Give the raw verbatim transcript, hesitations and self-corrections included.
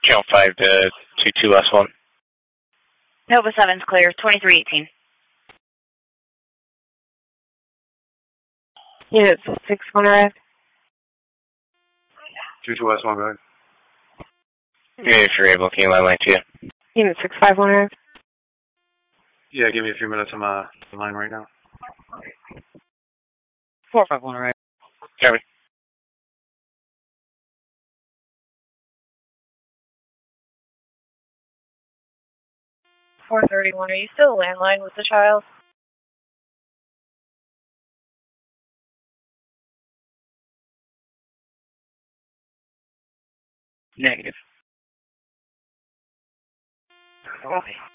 Channel five to two two last one. Nova seven's clear, twenty-three eighteen. Unit six one arrived. two two last one, go ahead. If you're able, can you line line two? Unit six five one arrived. Yeah, give me a few minutes. I'm uh, in line right now. four five one arrived. Copy. four thirty-one, are you still landline with the child? Negative. Okay.